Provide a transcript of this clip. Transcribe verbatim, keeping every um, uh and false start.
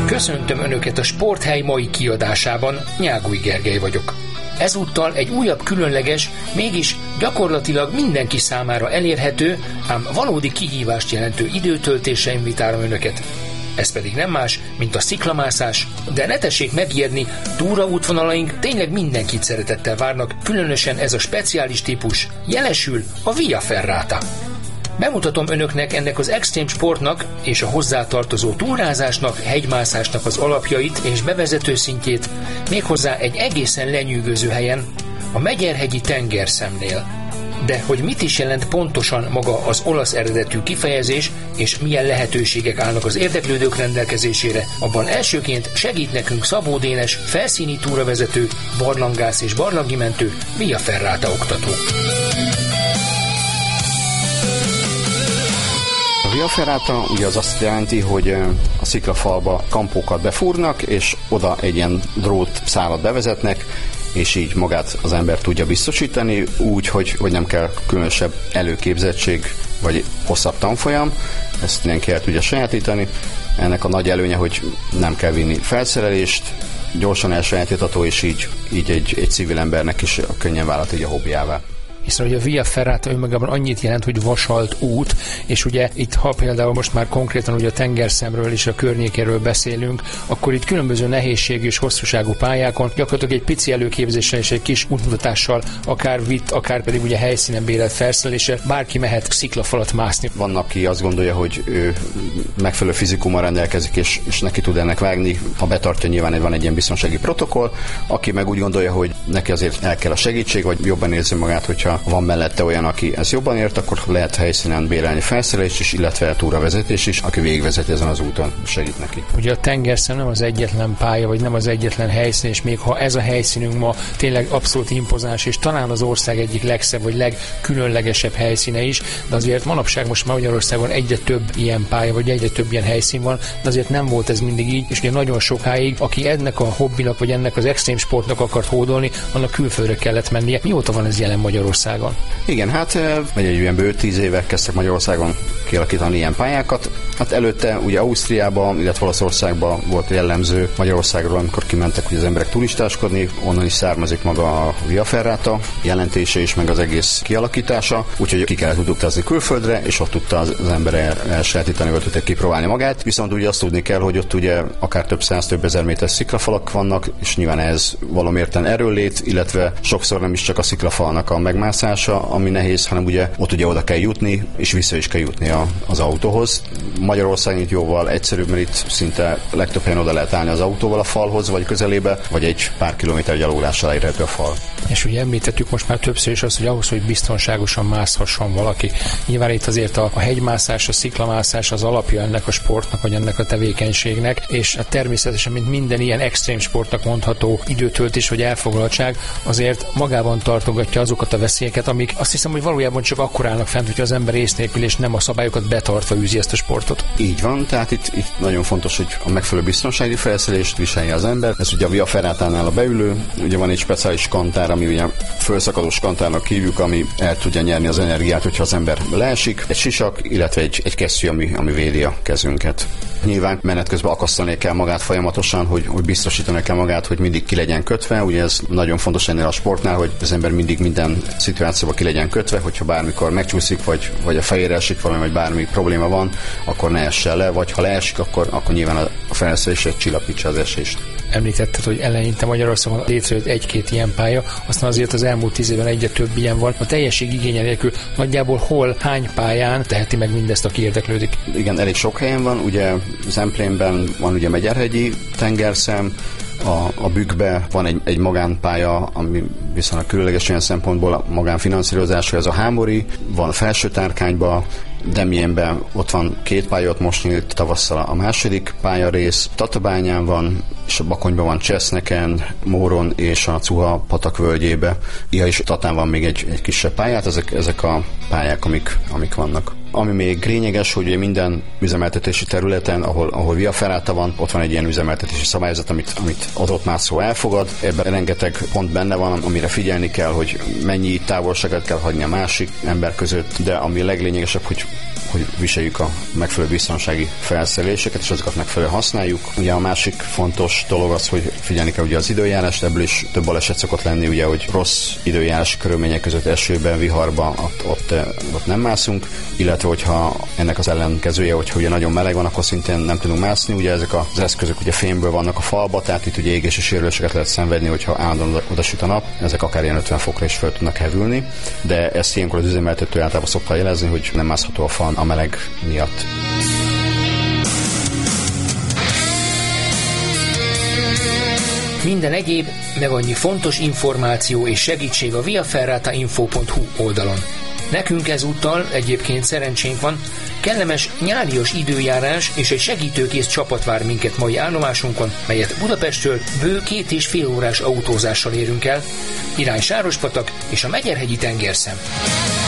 Köszöntöm Önöket a Sporthely mai kiadásában, Nyágúj Gergely vagyok. Ezúttal egy újabb különleges, mégis gyakorlatilag mindenki számára elérhető, ám valódi kihívást jelentő időtöltésre invitálom Önöket. Ez pedig nem más, mint a sziklamászás, de ne tessék megijedni, túraútvonalaink tényleg mindenkit szeretettel várnak, különösen ez a speciális típus, jelesül a Via Ferrata. Bemutatom Önöknek ennek az extrém sportnak és a hozzátartozó túrázásnak, hegymászásnak az alapjait és bevezető szintjét, méghozzá egy egészen lenyűgöző helyen, a Megyerhegyi tengerszemnél. De hogy mit is jelent pontosan maga az olasz eredetű kifejezés, és milyen lehetőségek állnak az érdeklődők rendelkezésére, abban elsőként segít nekünk Szabó Dénes, felszíni túravezető, barlangász és barlangimentő, Via Ferrata oktató. A Via Ferrata ugye az azt jelenti, hogy a sziklafalba kampókat befúrnak, és oda egy ilyen drót szálat bevezetnek, és így magát az ember tudja biztosítani, úgy, hogy, hogy nem kell különösebb előképzettség, vagy hosszabb tanfolyam, ezt mindenki el tudja sajátítani. Ennek a nagy előnye, hogy nem kell vinni felszerelést, gyorsan elsajátítható, és így, így egy, egy civil embernek is könnyen válhat így a hobbiává. Hiszen ugye a Via Ferrata önmagában annyit jelent, hogy vasalt út, és ugye itt, ha például most már konkrétan ugye a tengerszemről és a környékéről beszélünk, akkor itt különböző nehézségű és hosszúságú pályákon gyakorlatilag egy pici előképzéssel és egy kis útmutatással, akár vitt, akár pedig ugye helyszínen bérelt felszereléssel bárki mehet sziklafalat mászni. Van, aki azt gondolja, hogy ő megfelelő fizikummal rendelkezik, és, és neki tud ennek vágni, ha betartja, nyilván van egy ilyen biztonsági protokoll, aki meg úgy gondolja, hogy neki azért el kell a segítség, vagy jobban érzi magát, hogyha van mellette olyan, aki ezt jobban ért, akkor lehet helyszínen bérelni felszerelést is, illetve túravezetés is, aki végigvezeti ezen az úton, segít neki. Ugye a tengerszem nem az egyetlen pálya, vagy nem az egyetlen helyszín, és még ha ez a helyszínünk ma tényleg abszolút impozáns, és talán az ország egyik legszebb, vagy legkülönlegesebb helyszíne is, de azért manapság most Magyarországon egyre több ilyen pálya, vagy egyre több ilyen helyszín van, de azért nem volt ez mindig így, és ugye nagyon sokáig, aki ennek a hobbinak, vagy ennek az extrém sportnak akart hódolni, annak külföldre kellett mennie. Mióta van ez jelen Magyarországon? Igen, hát vagy egy olyan bő tíz éve kezdtek Magyarországon kialakítani ilyen pályákat. Hát előtte ugye Ausztriában, illetve Olaszországban volt jellemző Magyarországról, amikor kimentek hogy az emberek turistáskodni, onnan is származik maga a Via Ferrata jelentése és meg az egész kialakítása, úgyhogy ki kellett utazni külföldre, és ott tudta az, az ember elsajátítani, vagy tudta kipróbálni magát. Viszont ugye azt tudni kell, hogy ott ugye akár több száz, több ezer méter sziklafalak vannak, és nyilván ez valamérten erőllét, illetve sokszor nem is csak a sziklafalnak a megmászása, ami nehéz, hanem ugye ott ugye oda kell jutni, és vissza is kell jutni a, az autóhoz. Magyarországon itt jóval egyszerűbb, mert itt szinte legtöbb helyen oda lehet állni az autóval a falhoz, vagy közelébe, vagy egy pár kilométer gyalogolással elérhető a fal. És ugye említettük most már többször is azt, hogy ahhoz, hogy biztonságosan mászhasson valaki. Nyilván itt azért a, a hegymászás, a sziklamászás az alapja ennek a sportnak, vagy ennek a tevékenységnek, és a természetesen, mint minden ilyen extrém sportnak mondható időtöltés vagy elfoglaltság, azért magában tartogatja azokat a veszélyeket, amik azt hiszem, hogy valójában csak akkor állnak fent, hogyha az ember ész nélkül és nem a szabályokat betartva űzi ezt a sportot. Így van, tehát itt, itt nagyon fontos, hogy a megfelelő biztonsági felszerelést viselje az ember. Ez ugye a Via Ferratánál a beülő, ugye van egy speciális kantár, ami ugye fölszakadós kantárnak hívjuk, ami el tudja nyerni az energiát, hogyha az ember leesik. Egy sisak, illetve egy, egy kesztyű, ami, ami védi a kezünket. Nyilván menet közben akasztani kell magát folyamatosan, hogy, hogy biztosítani kell magát, hogy mindig ki legyen kötve. Ugye ez nagyon fontos ennél a sportnál, hogy az ember mindig minden szituációban ki legyen kötve, hogyha bármikor megcsúszik, vagy, vagy a fejére esik valami, vagy bármi probléma van, akkor ne essen le, vagy ha leesik, akkor, akkor nyilván a felszerelésre csillapítsa az esést. Említetted, hogy eleinte Magyarországon létrejött egy-két ilyen pálya, aztán azért az elmúlt tíz évben egyre több ilyen van. A teljesség igénye nélkül nagyjából hol, hány pályán teheti meg mindezt, aki érdeklődik? Igen, elég sok helyen van, ugye Zemplénben van ugye Megyerhegyi tengerszem, A, a Bükkbe van egy, egy magánpálya, ami viszonylag különleges olyan szempontból a magánfinanszírozás, hogy ez a Hámori, van Felső-Tárkányban, Demjénben ott van két pálya, ott most nyílt tavasszal a második pályarész, Tatabányán van, és a Bakonyban van Cseszneken, Móron és a Cuha patak völgyébe. Ja, és Tatán van még egy, egy kisebb pályát, ezek, ezek a pályák, amik, amik vannak. Ami még lényeges, hogy minden üzemeltetési területen, ahol, ahol Via Ferrata van, ott van egy ilyen üzemeltetési szabályzat, amit, amit az ott mászó elfogad. Ebben rengeteg pont benne van, amire figyelni kell, hogy mennyi távolságot kell hagyni a másik ember között, de ami leglényegesebb, hogy hogy viseljük a megfelelő biztonsági felszereléseket, és azokat megfelelően használjuk. Ugye a másik fontos dolog az, hogy figyelni kell ugye az időjárást, ebből is több baleset szokott lenni, ugye, hogy rossz időjárási körülmények között, esőben, viharban, ott, ott, ott nem mászunk, illetve hogyha ennek az ellenkezője, hogyha ugye nagyon meleg van, akkor szintén nem tudunk mászni, ugye ezek az eszközök ugye fémből vannak a falba, tehát itt ugye égési sérüléseket lehet szenvedni, hogyha állandóan odasüt a nap, ezek akár ilyen ötven fokra is fel tudnak hevülni, de ezt ilyenkor az üzemeltető általában szokta jelezni, hogy nem mászható a fal a meleg miatt. Minden egyéb, meg annyi fontos információ és segítség a via ferrata info pont hu oldalon. Nekünk ezúttal egyébként szerencsénk van, kellemes nyárias időjárás és egy segítőkész csapat vár minket mai állomásunkon, melyet Budapesttől bő két és fél órás autózással érünk el, irány Sárospatak és a Megyerhegyi tengerszem.